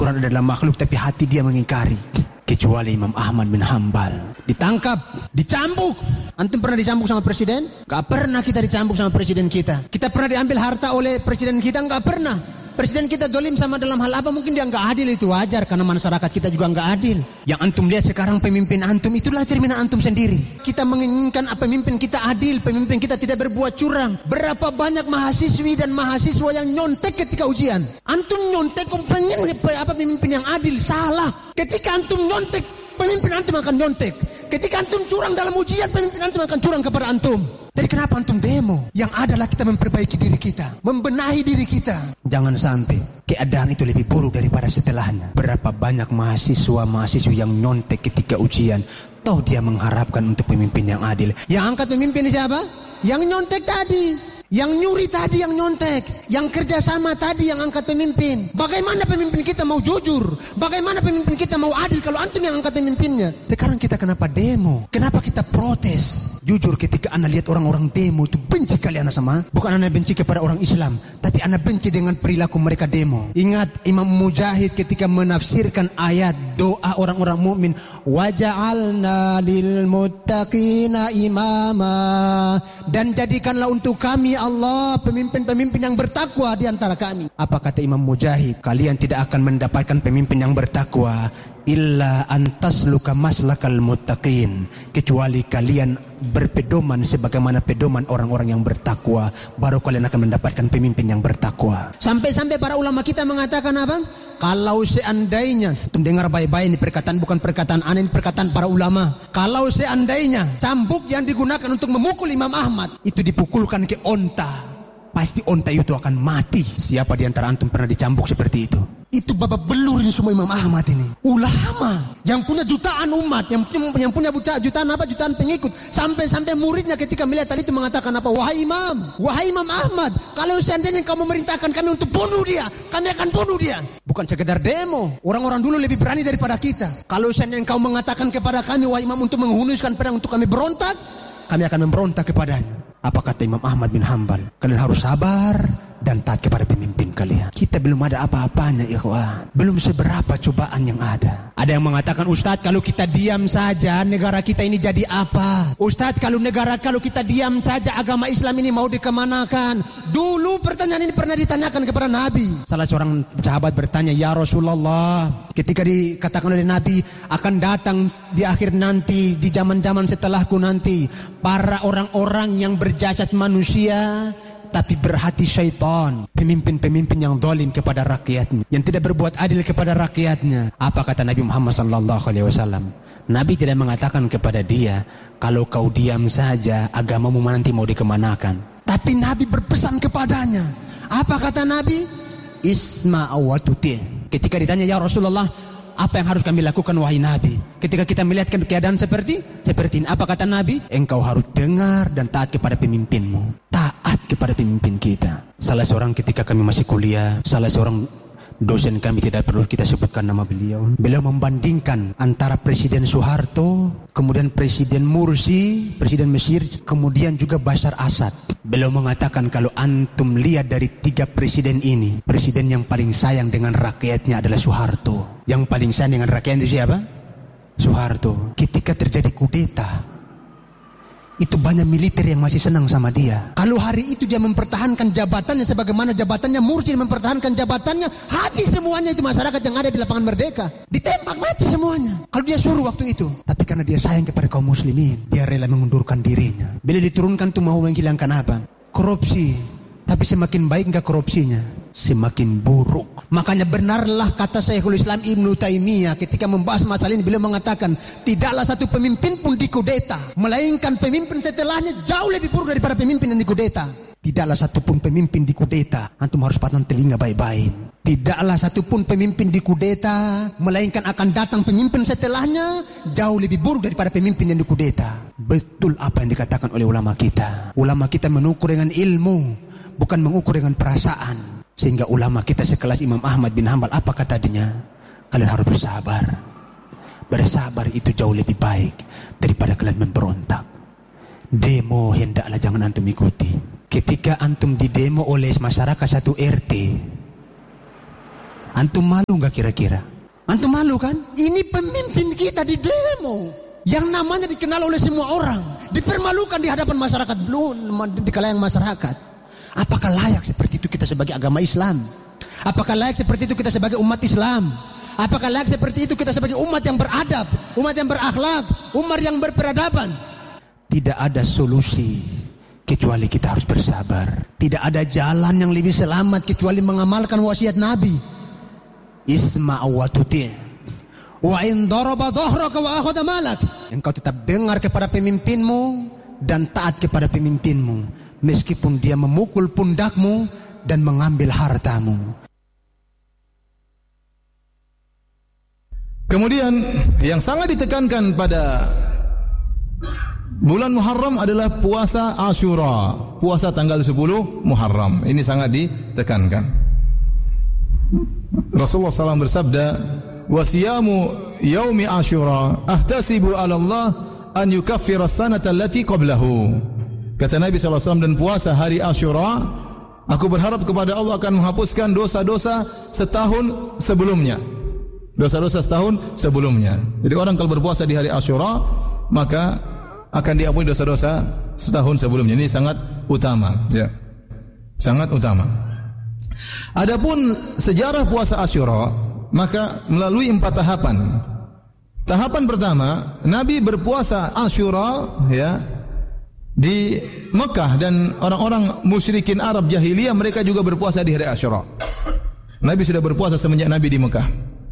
Quran adalah makhluk tapi hati dia mengingkari. Kecuali Imam Ahmad bin Hanbal. Ditangkap, dicambuk. Antum pernah dicambuk sama presiden? Gak pernah kita dicambuk sama presiden kita. Kita pernah diambil harta oleh presiden kita? Gak pernah. Presiden kita dolim sama dalam hal apa? Mungkin dia gak adil, itu wajar. Karena masyarakat kita juga gak adil. Yang antum lihat sekarang pemimpin antum, itulah cerminan antum sendiri. Kita menginginkan pemimpin kita adil, pemimpin kita tidak berbuat curang. Berapa banyak mahasiswi dan mahasiswa yang nyontek ketika ujian. Antum nyontek, pengen pemimpin yang adil? Salah. Ketika antum nyontek, pemimpin antum akan nyontek. Ketika antum curang dalam ujian, pemimpin antum akan curang kepada antum. Jadi kenapa antum demo? Yang adalah kita memperbaiki diri kita, membenahi diri kita. Jangan sampai keadaan itu lebih buruk daripada setelahnya. Berapa banyak mahasiswa-mahasiswi yang nyontek ketika ujian, toh dia mengharapkan untuk pemimpin yang adil. Yang angkat pemimpin siapa? Yang nyontek tadi. Yang nyuri tadi yang nyontek. Yang kerjasama tadi yang angkat pemimpin. Bagaimana pemimpin kita mau jujur? Bagaimana pemimpin kita mau adil kalau antum yang angkat pemimpinnya? Sekarang kita kenapa demo? Kenapa kita protes? Jujur ketika anda lihat orang-orang demo itu benci kali anda sama. Bukan anda benci kepada orang Islam, tapi anda benci dengan perilaku mereka demo. Ingat Imam Mujahid ketika menafsirkan ayat doa orang-orang mukmin, waja'alna lil muttaqina imama, dan jadikanlah untuk kami Allah pemimpin-pemimpin yang bertakwa di antara kami. Apa kata Imam Mujahid? Kalian tidak akan mendapatkan pemimpin yang bertakwa illa antasluka maslakal muttaqin, kecuali kalian berpedoman sebagaimana pedoman orang-orang yang bertakwa, baru kalian akan mendapatkan pemimpin yang bertakwa. Sampai-sampai para ulama kita mengatakan apa? Kalau seandainya, dengar baik-baik ini perkataan, bukan perkataan aneh, ini perkataan para ulama. Kalau seandainya cambuk yang digunakan untuk memukul Imam Ahmad itu dipukulkan ke onta, pasti onta itu akan mati. Siapa di antara antum pernah dicambuk seperti itu? Itu babak belur ini semua Imam Ahmad ini. Ulama yang punya jutaan umat, yang punya jutaan pengikut. Sampai muridnya ketika melihat tadi itu mengatakan apa? Wahai Imam Ahmad, kalau seandainya kau memerintahkan kami untuk bunuh dia, kami akan bunuh dia. Bukan sekedar demo. Orang-orang dulu lebih berani daripada kita. Kalau seandainya kau mengatakan kepada kami, wahai Imam, untuk menghunuskan pedang untuk kami berontak, kami akan memberontak kepadanya. Apa kata Imam Ahmad bin Hanbal? Kalian harus sabar dan taat kepada pemimpin kalian. Kita belum ada apa-apanya, ikhwan. Belum seberapa cobaan yang ada. Ada yang mengatakan, Ustadz, kalau kita diam saja negara kita ini jadi apa? Ustadz, kalau kita diam saja agama Islam ini mau dikemanakan? Dulu pertanyaan ini pernah ditanyakan kepada Nabi. Salah seorang sahabat bertanya, ya Rasulullah, ketika dikatakan oleh Nabi akan datang di akhir nanti, di zaman-zaman setelahku nanti, para orang-orang yang berjasad manusia tapi berhati syaitan, pemimpin-pemimpin yang zalim kepada rakyatnya, yang tidak berbuat adil kepada rakyatnya. Apa kata Nabi Muhammad SAW? Nabi tidak mengatakan kepada dia, kalau kau diam saja agamamu nanti mau dikemanakan. Tapi Nabi berpesan kepadanya. Apa kata Nabi? Isma' wa tuti'. Ketika ditanya, ya Rasulullah, apa yang harus kami lakukan wahai Nabi? Ketika kita melihat keadaan seperti ini, apa kata Nabi? Engkau harus dengar dan taat kepada pemimpinmu. Taat kepada pemimpin kita. Salah seorang ketika kami masih kuliah, salah seorang dosen kami, tidak perlu kita sebutkan nama beliau. Beliau membandingkan antara Presiden Soeharto, kemudian Presiden Mursi, Presiden Mesir, kemudian juga Bashar Assad. Beliau mengatakan kalau antum lihat dari 3 presiden ini, presiden yang paling sayang dengan rakyatnya adalah Soeharto. Yang paling sayang dengan rakyatnya siapa? Soeharto. Ketika terjadi kudeta, itu banyak militer yang masih senang sama dia. Kalau hari itu dia mempertahankan jabatannya sebagaimana jabatannya Mursi mempertahankan jabatannya, habis semuanya itu masyarakat yang ada di lapangan Merdeka. Ditembak mati semuanya. Kalau dia suruh waktu itu. Tapi karena dia sayang kepada kaum muslimin, dia rela mengundurkan dirinya. Bila diturunkan itu mau menghilangkan apa? Korupsi. Tapi semakin baik enggak korupsinya? Semakin buruk. Makanya benarlah kata Syekhul Islam Ibnu Taimiyah ketika membahas masalah ini, beliau mengatakan tidaklah satu pemimpin pun dikudeta, melainkan pemimpin setelahnya jauh lebih buruk daripada pemimpin yang dikudeta. Tidaklah satu pun pemimpin dikudeta, antum harus patah telinga baik-baik. Tidaklah satu pun pemimpin dikudeta, melainkan akan datang pemimpin setelahnya jauh lebih buruk daripada pemimpin yang dikudeta. Betul apa yang dikatakan oleh ulama kita. Ulama kita mengukur dengan ilmu, bukan mengukur dengan perasaan. Sehingga ulama kita sekelas Imam Ahmad bin Hanbal, apa kata dia? Kalian harus bersabar. Bersabar itu jauh lebih baik daripada kalian memberontak. Demo hendaklah jangan antum ikuti. Ketika antum didemo oleh masyarakat satu RT, Antum malu nggak kira-kira? Antum malu kan? Ini pemimpin kita di demo, yang namanya dikenal oleh semua orang, dipermalukan di hadapan masyarakat, belum di kalangan masyarakat. Apakah layak seperti itu kita sebagai agama Islam? Apakah layak seperti itu kita sebagai umat Islam? Apakah layak seperti itu kita sebagai umat yang beradab, umat yang berakhlak, umat yang berperadaban? Tidak ada solusi kecuali kita harus bersabar. Tidak ada jalan yang lebih selamat kecuali mengamalkan wasiat Nabi. Isma' wa tuti'. Wa in daraba dhahraka wa akhadha malak. Engkau tetap dengar kepada pemimpinmu dan taat kepada pemimpinmu, meskipun dia memukul pundakmu dan mengambil hartamu. Kemudian yang sangat ditekankan pada bulan Muharram adalah puasa Asyura, puasa tanggal 10 Muharram. Ini sangat ditekankan. Rasulullah SAW bersabda, "Wa siyamu yaumi Asyura ahtasibu 'ala Allah an yukaffira as-sanata allati qablahu." Kata Nabi SAW, dan puasa hari Asyura, aku berharap kepada Allah akan menghapuskan dosa-dosa setahun sebelumnya. Dosa-dosa setahun sebelumnya. Jadi orang kalau berpuasa di hari Asyura, maka akan diampuni dosa-dosa setahun sebelumnya. Ini sangat utama, ya. Sangat utama. Adapun sejarah puasa Asyura, maka melalui 4 tahapan. Tahapan pertama, Nabi berpuasa Asyura, ya, di Mekah, dan orang-orang musyrikin Arab jahiliyah mereka juga berpuasa di hari Asyura. Nabi sudah berpuasa semenjak Nabi di Mekah.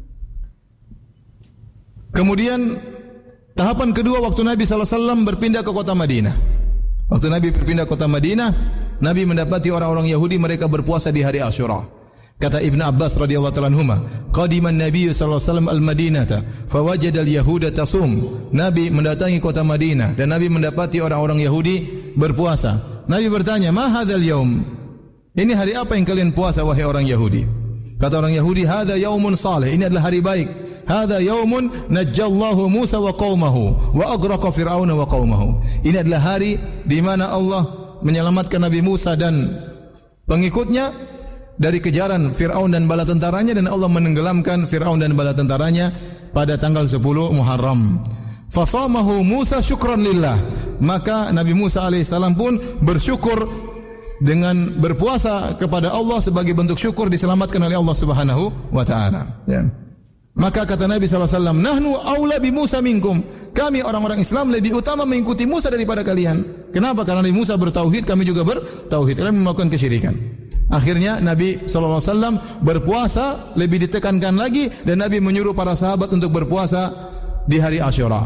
Kemudian tahapan kedua, waktu Nabi SAW berpindah ke kota Madinah. Waktu Nabi berpindah ke kota Madinah, Nabi mendapati orang-orang Yahudi mereka berpuasa di hari Asyura. Kata Ibn Abbas radhiyallahu ta'ala anhuma, qadiman Nabi sallallahu alaihi wasallam al-Madinata fawajada al-yahuda tasum. Nabi mendatangi kota Madinah dan Nabi mendapati orang-orang Yahudi berpuasa. Nabi bertanya, "Ma hadzal yaum?" Ini hari apa yang kalian puasa wahai orang Yahudi? Kata orang Yahudi, "Hadza yaumun salih." Ini adalah hari baik. Hadza yaumun najjallahu Musa wa qaumahu wa aghraqa Fir'auna wa qaumahu. Ini adalah hari di mana Allah menyelamatkan Nabi Musa dan pengikutnya dari kejaran Fir'aun dan bala tentaranya, dan Allah menenggelamkan Fir'aun dan bala tentaranya pada tanggal 10 Muharram. Fasamahu Musa syukran lillah. Maka Nabi Musa alaihissalam pun bersyukur dengan berpuasa kepada Allah sebagai bentuk syukur diselamatkan oleh Allah Subhanahu wa taala, ya. Maka kata Nabi SAW, "Nahnu aula bi Musa minkum." Kami orang-orang Islam lebih utama mengikuti Musa daripada kalian. Kenapa? Karena Nabi Musa bertauhid, kami juga bertauhid. Kalian melakukan kesyirikan. Akhirnya Nabi SAW berpuasa lebih ditekankan lagi, dan Nabi menyuruh para sahabat untuk berpuasa di hari Asyura.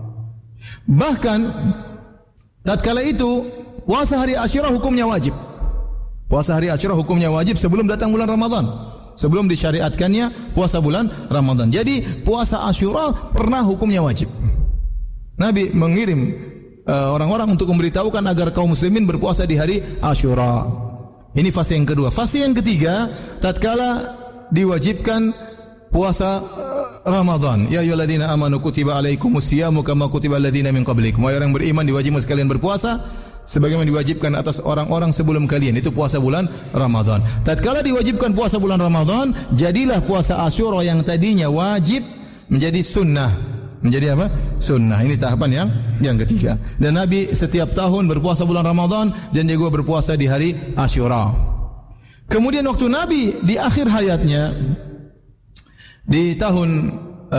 Bahkan tatkala itu puasa hari Asyura hukumnya wajib. Puasa hari Asyura hukumnya wajib sebelum datang bulan Ramadan. Sebelum disyariatkannya puasa bulan Ramadan. Jadi puasa Asyura pernah hukumnya wajib. Nabi mengirim orang-orang untuk memberitahukan agar kaum muslimin berpuasa di hari Asyura. Ini fase yang kedua. Fase yang ketiga, tatkala diwajibkan puasa Ramadan. Ya ayyuhalladzina amanu kutiba alaikumus syiyamu kama kutiba alladzina min qablikum. Wahai orang beriman, diwajibkan sekalian berpuasa sebagaimana diwajibkan atas orang-orang sebelum kalian. Itu puasa bulan Ramadan. Tatkala diwajibkan puasa bulan Ramadan, jadilah puasa Asyura yang tadinya wajib menjadi sunnah. Menjadi apa? Sunnah. Ini tahapan yang ketiga. Dan Nabi setiap tahun berpuasa bulan Ramadan, dan dia juga berpuasa di hari Asyura. Kemudian waktu Nabi di akhir hayatnya, di tahun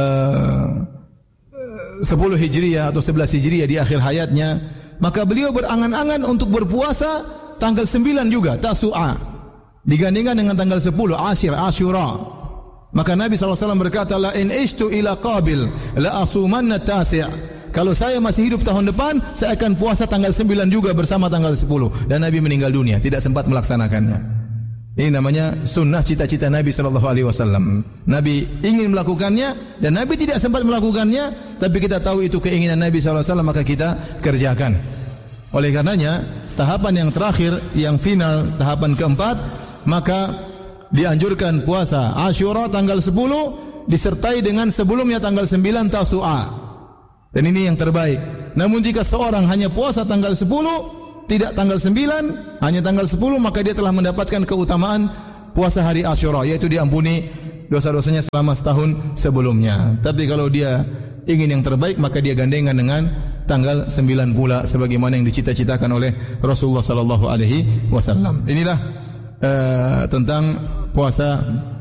10 Hijriah atau 11 Hijriah, di akhir hayatnya, maka beliau berangan-angan untuk berpuasa tanggal 9 juga, Tasu'a, digandingkan dengan tanggal 10, Asyura. Maka Nabi SAW berkata, "La in ishtu ila qabil la asumanna tasi'." Kalau saya masih hidup tahun depan, saya akan puasa tanggal 9 juga bersama tanggal 10. Dan Nabi meninggal dunia, tidak sempat melaksanakannya. Ini namanya sunnah, cita-cita Nabi SAW. Nabi ingin melakukannya dan Nabi tidak sempat melakukannya, tapi kita tahu itu keinginan Nabi SAW, maka kita kerjakan. Oleh karenanya, tahapan yang terakhir, yang final, tahapan keempat, maka dianjurkan puasa Asyura tanggal 10 disertai dengan sebelumnya tanggal 9 Tasu'a. Dan ini yang terbaik. Namun jika seorang hanya puasa tanggal 10, tidak tanggal 9, hanya tanggal 10, maka dia telah mendapatkan keutamaan puasa hari Asyura, yaitu diampuni dosa-dosanya selama setahun sebelumnya. Tapi kalau dia ingin yang terbaik, maka dia gandengan dengan tanggal 9 pula sebagaimana yang dicita-citakan oleh Rasulullah sallallahu alaihi wasallam. Inilah tentang puasa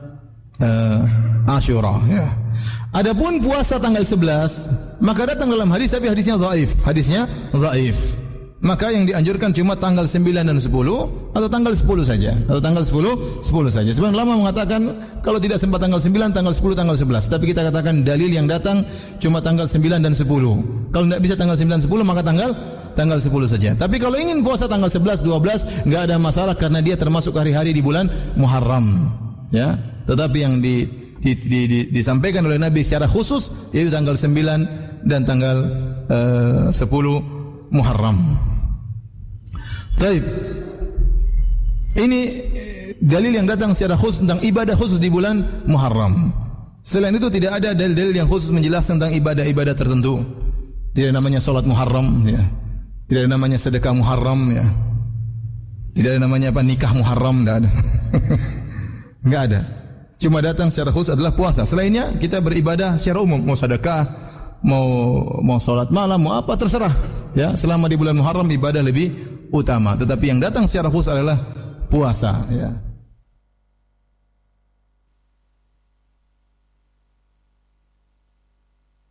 Asyura, ya. Adapun puasa tanggal 11, maka datang dalam hadis, tapi hadisnya dhaif. Maka yang dianjurkan cuma tanggal 9 dan 10 atau tanggal 10 saja, atau tanggal 10 saja. Sebagian ulama mengatakan kalau tidak sempat tanggal 9, tanggal 10, tanggal 11. Tapi kita katakan dalil yang datang cuma tanggal 9 dan 10. Kalau tidak bisa tanggal 9 10, maka tanggal 10 saja. Tapi kalau ingin puasa tanggal 11, 12, enggak ada masalah karena dia termasuk hari-hari di bulan Muharram, ya. Tetapi yang disampaikan oleh Nabi secara khusus yaitu tanggal 9 dan tanggal 10 Muharram. Baik. Ini dalil yang datang secara khusus tentang ibadah khusus di bulan Muharram. Selain itu tidak ada dalil-dalil yang khusus menjelaskan tentang ibadah-ibadah tertentu. Tidak namanya salat Muharram, ya. Tidak ada namanya sedekah Muharram, ya. Tidak ada namanya nikah Muharram, tidak ada. Enggak ada. Cuma datang secara khusus adalah puasa. Selainnya kita beribadah secara umum, mau sedekah, mau salat malam, mau apa terserah. Ya, selama di bulan Muharram ibadah lebih utama. Tetapi yang datang secara khusus adalah puasa, ya.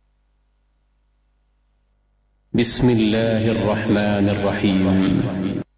Bismillahirrahmanirrahim.